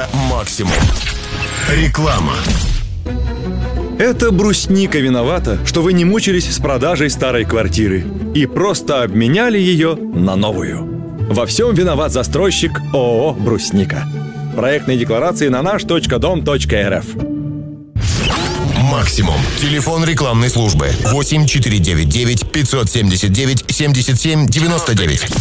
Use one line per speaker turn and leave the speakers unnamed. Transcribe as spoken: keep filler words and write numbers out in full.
Радио «Максимум». Реклама.
Это брусника виновата, что вы не мучились с продажей старой квартиры и просто обменяли ее на новую. Во всем виноват застройщик ООО «Брусника». Проектные декларации на наш точка дом точка эр эф.
«Максимум». Телефон рекламной службы восемь четыре девять девять пятьсот семьдесят девять семьдесят семь девяносто девять.